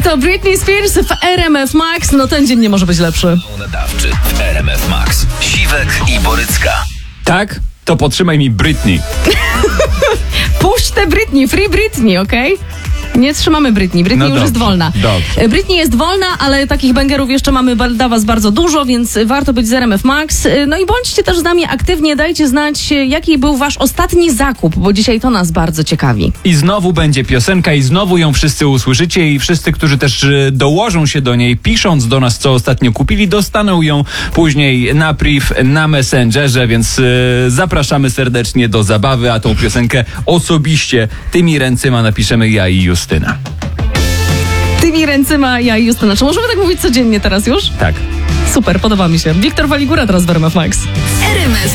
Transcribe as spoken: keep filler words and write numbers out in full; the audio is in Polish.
Tak, to Britney Spears w R M F Max. No ten dzień nie może być lepszy. Nadawczy w R M F Max. Siwek i Borycka. Tak? To potrzymaj mi Britney. Puść tę Britney, free Britney, okej? Okay? Nie trzymamy Britney. Britney No już dobrze, jest wolna. dobrze. Britney jest wolna, ale takich bangerów jeszcze mamy dla was bardzo dużo, więc warto być z R M F Max. No i bądźcie też z nami aktywnie, dajcie znać, jaki był wasz ostatni zakup, bo dzisiaj to nas bardzo ciekawi. I znowu będzie piosenka i znowu ją wszyscy usłyszycie i wszyscy, którzy też y, dołożą się do niej, pisząc do nas, co ostatnio kupili, dostaną ją później na priv, na Messengerze, więc y, zapraszamy serdecznie do zabawy, a tą piosenkę osobiście tymi ręcyma napiszemy ja i Justyna. Tymi ręcyma ja i Justyna. Czy możemy tak mówić codziennie teraz już? Tak. Super, podoba mi się. Wiktor Waligura teraz w R M F Max. R M F